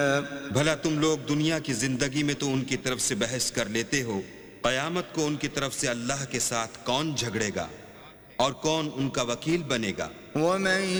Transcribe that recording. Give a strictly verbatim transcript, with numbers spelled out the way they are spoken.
भला तुम लोग दुनिया की जिंदगी में तो उनकी तरफ से बहस कर लेते हो, कयामत को उनकी तरफ से अल्लाह के साथ कौन झगड़ेगा और कौन उनका वकील बनेगा।